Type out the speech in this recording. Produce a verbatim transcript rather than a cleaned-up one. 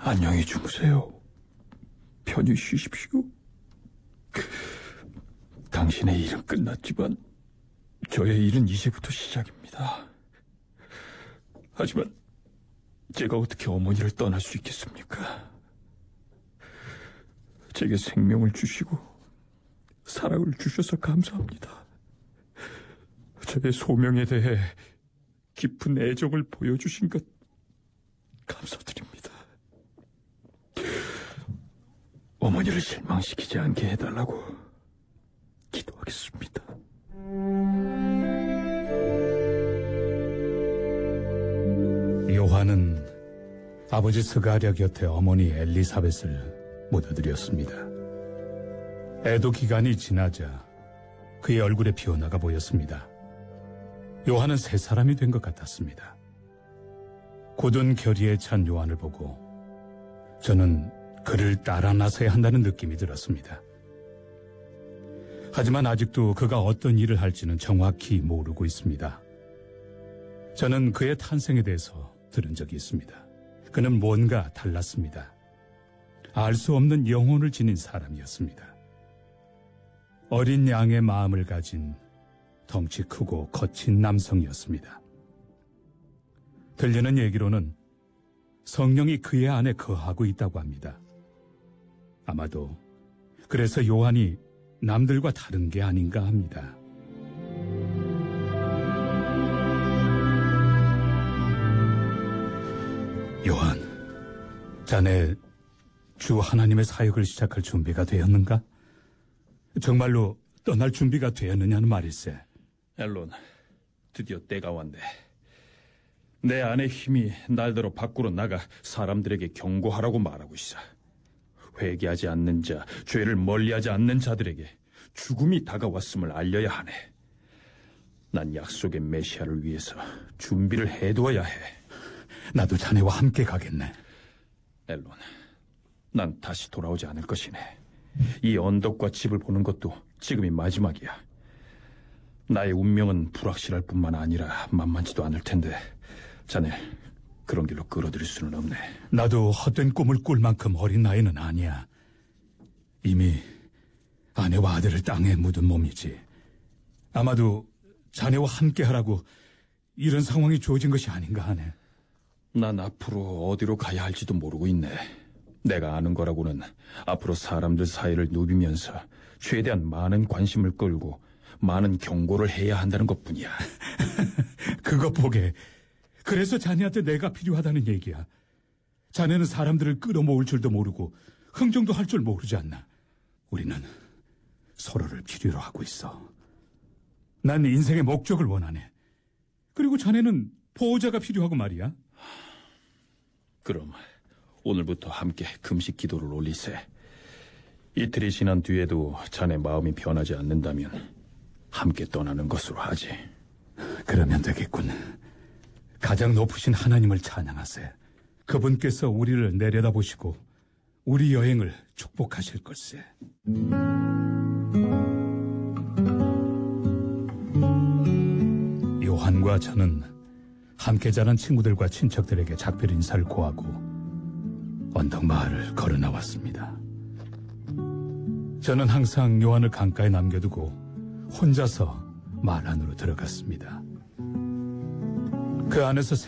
안녕히 주무세요. 편히 쉬십시오. 당신의 일은 끝났지만 저의 일은 이제부터 시작입니다. 하지만 제가 어떻게 어머니를 떠날 수 있겠습니까? 제게 생명을 주시고 사랑을 주셔서 감사합니다. 저의 소명에 대해 깊은 애정을 보여주신 것 감사드립니다. 어머니를 실망시키지 않게 해달라고 기도하겠습니다. 요한은 아버지 스가랴 곁에 어머니 엘리사벳을 묻어드렸습니다. 애도 기간이 지나자 그의 얼굴에 피어나가 보였습니다. 요한은 새 사람이 된 것 같았습니다. 굳은 결의에 찬 요한을 보고 저는 그를 따라 나서야 한다는 느낌이 들었습니다. 하지만 아직도 그가 어떤 일을 할지는 정확히 모르고 있습니다. 저는 그의 탄생에 대해서 들은 적이 있습니다. 그는 뭔가 달랐습니다. 알 수 없는 영혼을 지닌 사람이었습니다. 어린 양의 마음을 가진 덩치 크고 거친 남성이었습니다. 들리는 얘기로는 성령이 그의 안에 거하고 있다고 합니다. 아마도 그래서 요한이 남들과 다른 게 아닌가 합니다. 요한, 자네 주 하나님의 사역을 시작할 준비가 되었는가? 정말로 떠날 준비가 되었느냐는 말일세. 앨런, 드디어 때가 왔네. 내 안의 힘이 날더러 밖으로 나가 사람들에게 경고하라고 말하고 있어. 회개하지 않는 자, 죄를 멀리하지 않는 자들에게 죽음이 다가왔음을 알려야 하네. 난 약속의 메시아를 위해서 준비를 해두어야 해. 나도 자네와 함께 가겠네. 앨런, 난 다시 돌아오지 않을 것이네. 이 언덕과 집을 보는 것도 지금이 마지막이야. 나의 운명은 불확실할 뿐만 아니라 만만치도 않을 텐데 자네 그런 길로 끌어들일 수는 없네. 나도 헛된 꿈을 꿀 만큼 어린 나이는 아니야. 이미 아내와 아들을 땅에 묻은 몸이지. 아마도 자네와 함께하라고 이런 상황이 주어진 것이 아닌가 하네. 난 앞으로 어디로 가야 할지도 모르고 있네. 내가 아는 거라고는 앞으로 사람들 사이를 누비면서 최대한 많은 관심을 끌고 많은 경고를 해야 한다는 것뿐이야. 그거 보게. 그래서 자네한테 내가 필요하다는 얘기야. 자네는 사람들을 끌어모을 줄도 모르고 흥정도 할 줄 모르지 않나. 우리는 서로를 필요로 하고 있어. 난 인생의 목적을 원하네. 그리고 자네는 보호자가 필요하고 말이야. 그럼 오늘부터 함께 금식 기도를 올리세. 이틀이 지난 뒤에도 자네 마음이 변하지 않는다면 함께 떠나는 것으로 하지. 그러면 되겠군. 가장 높으신 하나님을 찬양하세. 그분께서 우리를 내려다보시고 우리 여행을 축복하실 걸세. 요한과 저는 함께 자란 친구들과 친척들에게 작별 인사를 고하고 언덕 마을을 걸어 나왔습니다. 저는 항상 요한을 강가에 남겨두고 혼자서 마을 안으로 들어갔습니다. 그 안에서